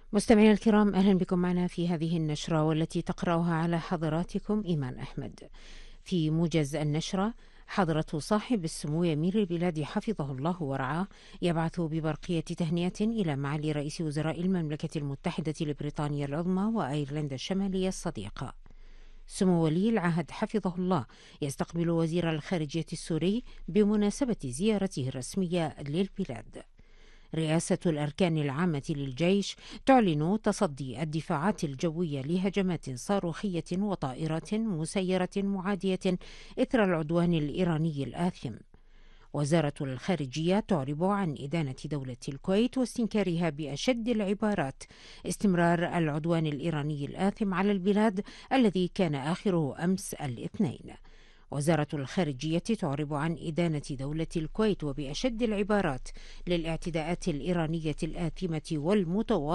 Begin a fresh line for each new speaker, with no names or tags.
مستمعينا الكرام، أهلا بكم معنا في هذه النشرة والتي تقرأها على حضراتكم إيمان أحمد. في موجز النشرة: حضرة صاحب السمو أمير البلاد حفظه الله ورعاه يبعث ببرقية تهنئة إلى معالي رئيس وزراء المملكة المتحدة لبريطانيا العظمى وأيرلندا الشمالية الصديقة. سمو ولي العهد حفظه الله يستقبل وزير الخارجية السوري بمناسبة زيارته الرسمية للبلاد. رئاسة الأركان العامة للجيش تعلن تصدي الدفاعات الجوية لهجمات صاروخية وطائرات مسيرة معادية إثر العدوان الإيراني الآثم. وزارة الخارجية تعرب عن إدانة دولة الكويت واستنكارها بأشد العبارات استمرار العدوان الإيراني الآثم على البلاد الذي كان آخره أمس الاثنين. وزارة الخارجية تعرب عن إدانة دولة الكويت وبأشد العبارات للاعتداءات الإيرانية الآثمة والمتواصلة